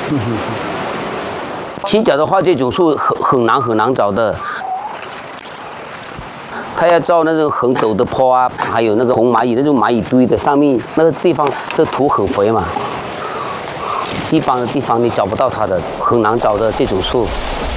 青角的话，这种树很难找的。它要照那种很陡的坡啊，还有那个红蚂蚁那种蚂蚁堆的上面那个地方，这土很肥嘛，一般的地方你找不到它的，很难找的这种树。